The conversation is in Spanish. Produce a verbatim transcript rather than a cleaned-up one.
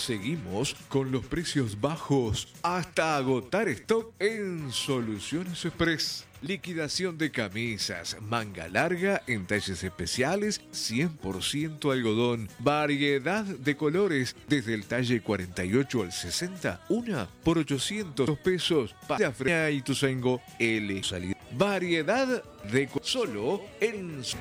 Seguimos con los precios bajos hasta agotar stock en Soluciones Express. Liquidación de camisas, manga larga en talles especiales, cien por ciento algodón, variedad de colores, desde el talle cuarenta y ocho al sesenta, una por ochocientos pesos, para Freya y Tusengo L. Variedad de co- solo en